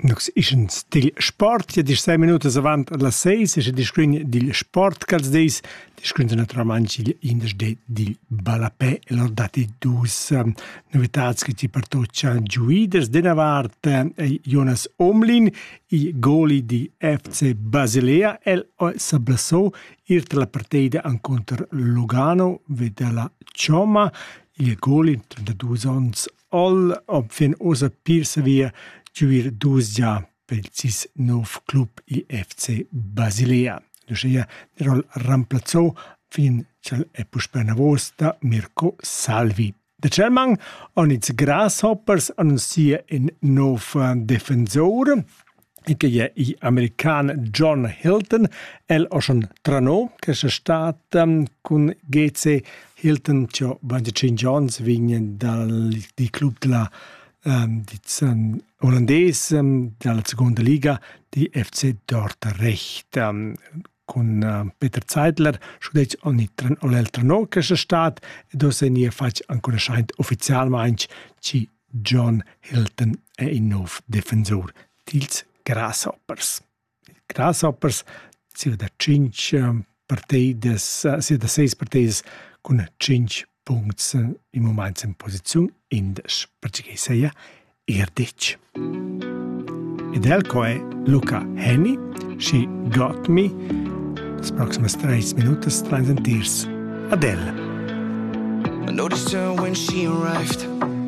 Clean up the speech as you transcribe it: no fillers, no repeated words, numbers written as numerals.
Nux ischens dil sport, ja dis 6 minutas avant las 6, ische discrin dil sport cals deis, discrin naturalmente il indes dil balapè, e lor dati dus novitats che ti partoccia giuiders, denavart Jonas Omlin, i goli di FC Basilea, el s'ablassò irte la partida anconter Lugano, vede la Cioma, il goli, 32 ons, ob fin osa pirsa via giuir dus già per il cis nov club il FC Basilea. Lucia nerol ramplazzò fin c'è per vosta Mirko Salvi. Da Celmang on its Grasshoppers annuncia in nov defensor e che è i american John Hilton el o schon trano che c'è stat con GC Hilton c'è Banjacin Jones vigna di club della olandese dalla seconda liga di FC Dordrecht con Peter Zeidler schudet ogni trano che c'è stat e do se nie fac ancora scheint ufficialmente ci John Hilton è il nuovo difensor dils Grasshoppers. Grasshoppers si da 5 partidas, si da 6 partidas con 5 punts in momento in posizione indes, perché sei erdic. Ed elko è Luca Henny, She Got Me, las proximas 3 minutas transentirsi Adele. I noticed her when she arrived.